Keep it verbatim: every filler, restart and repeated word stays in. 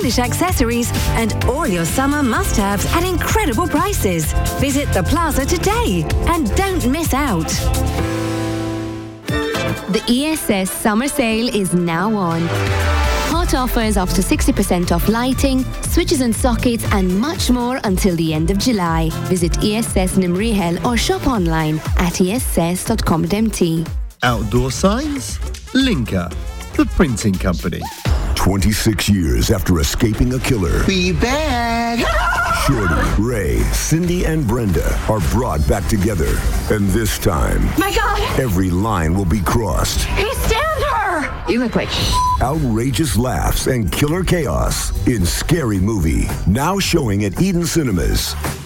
stylish accessories, and all your summer must-haves at incredible prices. Visit the Plaza today and don't miss out. The E S S summer sale is now on. Hot offers up to sixty percent off lighting, switches and sockets and much more until the end of July. Visit E S S Nimrihel or shop online at e s s dot com dot m t. Outdoor signs? Linka, the printing company. twenty-six years after escaping a killer, Be back! Shorty, Ray, Cindy, and Brenda are brought back together. And this time, My God! every line will be crossed. He stabbed her! You look like sh**. Outrageous laughs and killer chaos in Scary Movie. Now showing at Eden Cinemas.